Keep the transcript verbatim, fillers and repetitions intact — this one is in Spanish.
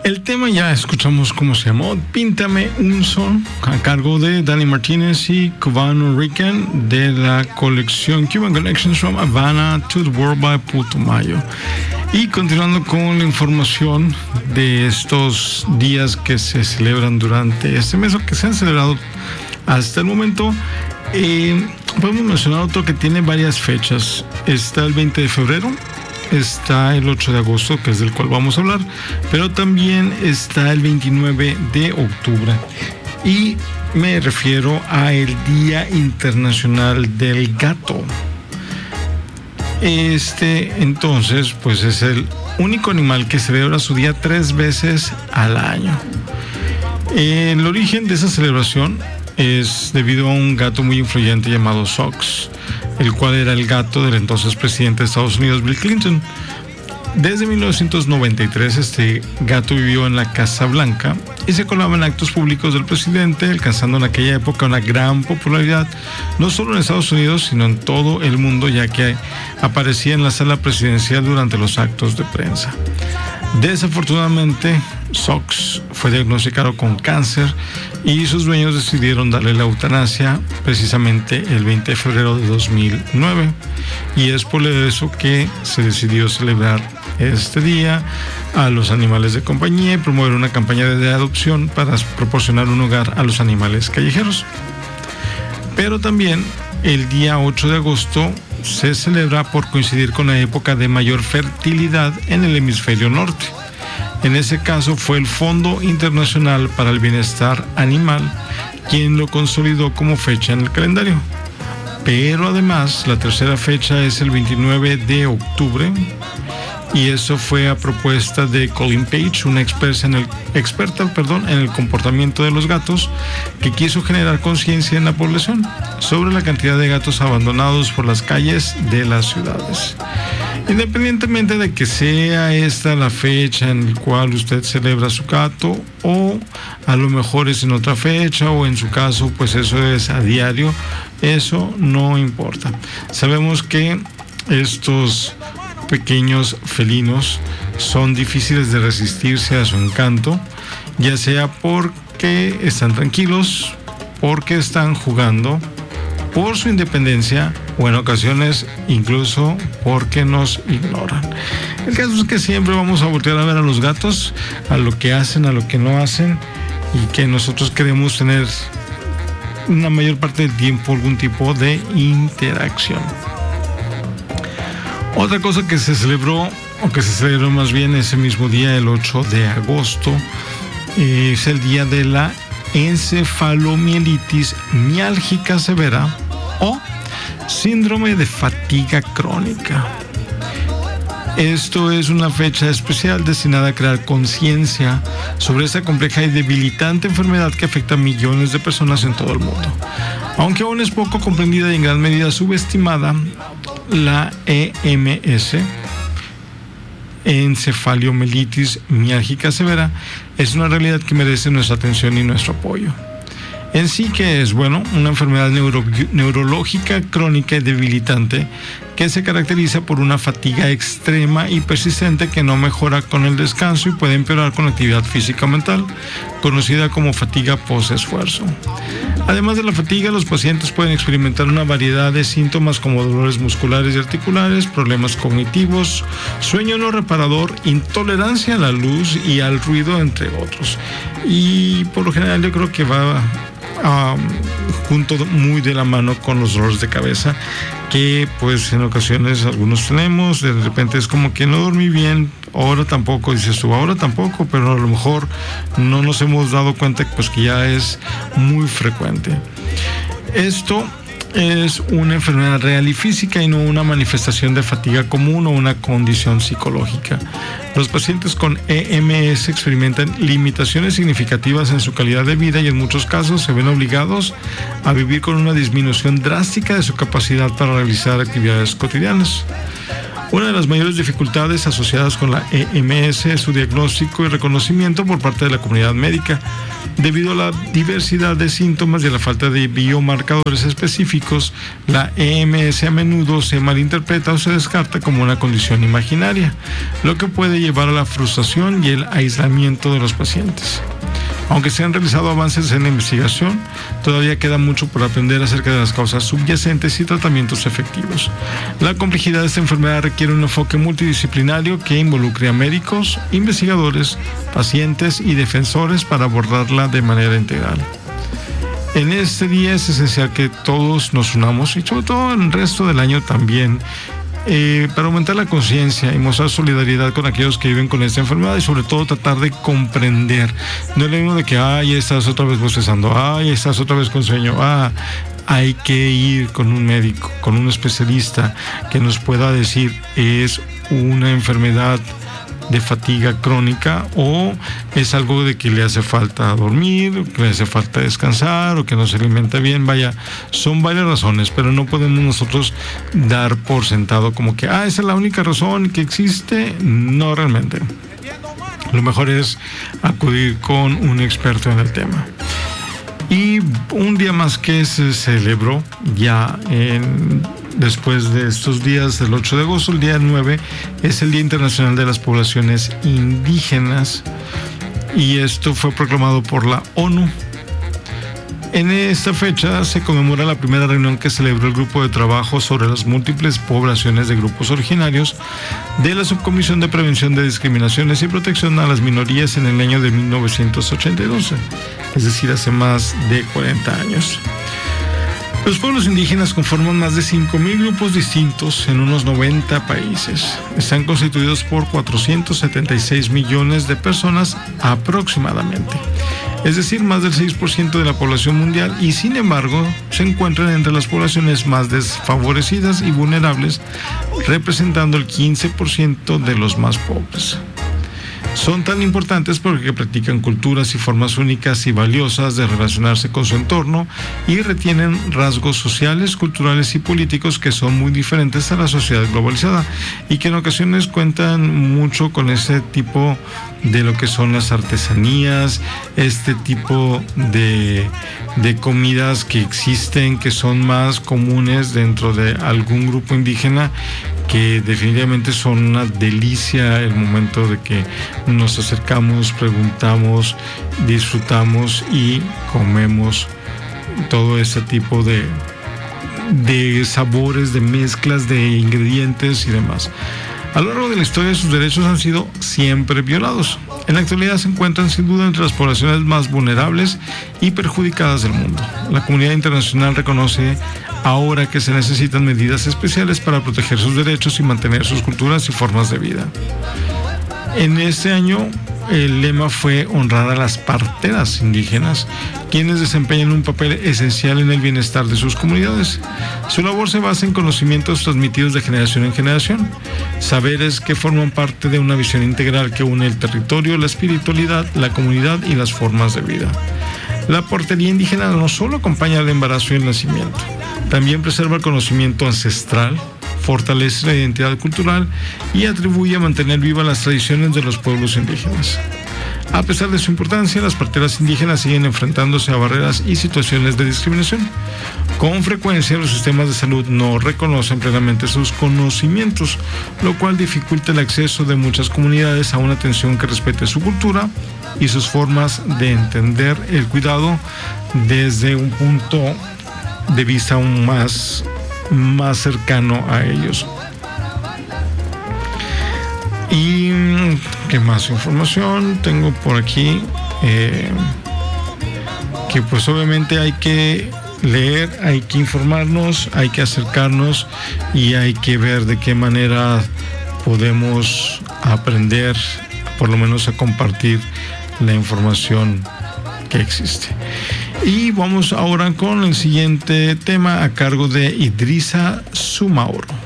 El tema ya escuchamos cómo se llamó, Píntame un Son, a cargo de Dani Martínez y Cubano Rican, de la colección Cuban Connections from Havana to the World by Putumayo. Y continuando con la información de estos días que se celebran durante este mes o que se han celebrado hasta el momento, eh, podemos mencionar otro que tiene varias fechas. Está el veinte de febrero, está el ocho de agosto, que es del cual vamos a hablar, pero también está el veintinueve de octubre. Y me refiero a el Día Internacional del Gato. Este, entonces, pues es el único animal que celebra su día tres veces al año. El origen de esa celebración es debido a un gato muy influyente llamado Sox, el cual era el gato del entonces presidente de Estados Unidos, Bill Clinton. Desde mil novecientos noventa y tres, este gato vivió en la Casa Blanca y se colaba en actos públicos del presidente, alcanzando en aquella época una gran popularidad, no solo en Estados Unidos, sino en todo el mundo, ya que aparecía en la sala presidencial durante los actos de prensa. Desafortunadamente, Sox fue diagnosticado con cáncer y sus dueños decidieron darle la eutanasia precisamente el veinte de febrero de dos mil nueve, y es por eso que se decidió celebrar este día a los animales de compañía y promover una campaña de adopción para proporcionar un hogar a los animales callejeros. Pero también el día ocho de agosto se celebra por coincidir con la época de mayor fertilidad en el hemisferio norte. En ese caso fue el Fondo Internacional para el Bienestar Animal quien lo consolidó como fecha en el calendario. Pero además la tercera fecha es el veintinueve de octubre, y eso fue a propuesta de Colin Page, una experta en el, experta, perdón, en el comportamiento de los gatos, que quiso generar conciencia en la población sobre la cantidad de gatos abandonados por las calles de las ciudades. Independientemente de que sea esta la fecha en la cual usted celebra su gato, o a lo mejor es en otra fecha, o en su caso pues eso es a diario, eso no importa. Sabemos que estos pequeños felinos son difíciles de resistirse a su encanto, ya sea porque están tranquilos, porque están jugando, por su independencia, o en ocasiones incluso porque nos ignoran. El caso es que siempre vamos a voltear a ver a los gatos, a lo que hacen, a lo que no hacen, y que nosotros queremos tener una mayor parte del tiempo algún tipo de interacción. Otra cosa que se celebró, o que se celebró más bien ese mismo día, el ocho de agosto, es el día de la encefalomielitis miálgica severa o síndrome de fatiga crónica. Esto es una fecha especial destinada a crear conciencia sobre esta compleja y debilitante enfermedad que afecta a millones de personas en todo el mundo. Aunque aún es poco comprendida y en gran medida subestimada, la E M S, encefalomielitis miálgica severa, es una realidad que merece nuestra atención y nuestro apoyo. En sí, que es, bueno, una enfermedad neuro, neurológica crónica y debilitante que se caracteriza por una fatiga extrema y persistente que no mejora con el descanso y puede empeorar con la actividad física o mental, conocida como fatiga post-esfuerzo. Además de la fatiga, los pacientes pueden experimentar una variedad de síntomas como dolores musculares y articulares, problemas cognitivos, sueño no reparador, intolerancia a la luz y al ruido, entre otros. Y por lo general yo creo que va Um, junto muy de la mano con los dolores de cabeza, que pues en ocasiones algunos tenemos. De repente es como que no dormí bien, ahora tampoco, dices tú, ahora tampoco, pero a lo mejor no nos hemos dado cuenta pues que ya es muy frecuente. Esto es una enfermedad real y física y no una manifestación de fatiga común o una condición psicológica. Los pacientes con E M S experimentan limitaciones significativas en su calidad de vida y en muchos casos se ven obligados a vivir con una disminución drástica de su capacidad para realizar actividades cotidianas. Una de las mayores dificultades asociadas con la E M S es su diagnóstico y reconocimiento por parte de la comunidad médica. Debido a la diversidad de síntomas y a la falta de biomarcadores específicos, la E M S a menudo se malinterpreta o se descarta como una condición imaginaria, lo que puede llevar a la frustración y el aislamiento de los pacientes. Aunque se han realizado avances en la investigación, todavía queda mucho por aprender acerca de las causas subyacentes y tratamientos efectivos. La complejidad de esta enfermedad requiere un enfoque multidisciplinario que involucre a médicos, investigadores, pacientes y defensores para abordarla de manera integral. En este día es esencial que todos nos unamos y sobre todo en el resto del año también, Eh, para aumentar la conciencia y mostrar solidaridad con aquellos que viven con esta enfermedad y sobre todo tratar de comprender. No es lo mismo de que, ay, estás otra vez bostezando, ay, estás otra vez con sueño, ah, hay que ir con un médico, con un especialista que nos pueda decir, es una enfermedad de fatiga crónica o es algo de que le hace falta dormir, que le hace falta descansar o que no se alimenta bien. Vaya, son varias razones, pero no podemos nosotros dar por sentado como que, ah, esa es la única razón que existe. No, realmente. Lo mejor es acudir con un experto en el tema. Y un día más que se celebró ya en, después de estos días del ocho de agosto, el día nueve, es el Día Internacional de las Poblaciones Indígenas y esto fue proclamado por la ONU. En esta fecha se conmemora la primera reunión que celebró el grupo de trabajo sobre las múltiples poblaciones de grupos originarios de la Subcomisión de Prevención de Discriminaciones y Protección a las Minorías en el año de mil novecientos ochenta y dos, es decir, hace más de cuarenta años. Los pueblos indígenas conforman más de cinco mil grupos distintos en unos noventa países. Están constituidos por cuatrocientos setenta y seis millones de personas aproximadamente, es decir, más del seis por ciento de la población mundial, y sin embargo se encuentran entre las poblaciones más desfavorecidas y vulnerables, representando el quince por ciento de los más pobres. Son tan importantes porque practican culturas y formas únicas y valiosas de relacionarse con su entorno y retienen rasgos sociales, culturales y políticos que son muy diferentes a la sociedad globalizada y que en ocasiones cuentan mucho con ese tipo de lo que son las artesanías, este tipo de, de comidas que existen, que son más comunes dentro de algún grupo indígena, que definitivamente son una delicia el momento de que nos acercamos, preguntamos, disfrutamos y comemos todo ese tipo de, de sabores, de mezclas, de ingredientes y demás. A lo largo de la historia, sus derechos han sido siempre violados. En la actualidad se encuentran sin duda entre las poblaciones más vulnerables y perjudicadas del mundo. La comunidad internacional reconoce ahora que se necesitan medidas especiales para proteger sus derechos y mantener sus culturas y formas de vida. En este año el lema fue honrar a las parteras indígenas, quienes desempeñan un papel esencial en el bienestar de sus comunidades. Su labor se basa en conocimientos transmitidos de generación en generación, saberes que forman parte de una visión integral que une el territorio, la espiritualidad, la comunidad y las formas de vida. La partería indígena no solo acompaña al embarazo y el nacimiento, también preserva el conocimiento ancestral, fortalece la identidad cultural y atribuye a mantener vivas las tradiciones de los pueblos indígenas. A pesar de su importancia, las parteras indígenas siguen enfrentándose a barreras y situaciones de discriminación. Con frecuencia, los sistemas de salud no reconocen plenamente sus conocimientos, lo cual dificulta el acceso de muchas comunidades a una atención que respete su cultura y sus formas de entender el cuidado desde un punto de vista aún más, más cercano a ellos. Y qué más información tengo por aquí, eh, que pues obviamente hay que leer, hay que informarnos, hay que acercarnos y hay que ver de qué manera podemos aprender, por lo menos a compartir la información que existe. Y vamos ahora con el siguiente tema a cargo de Idrissa Soumaoro.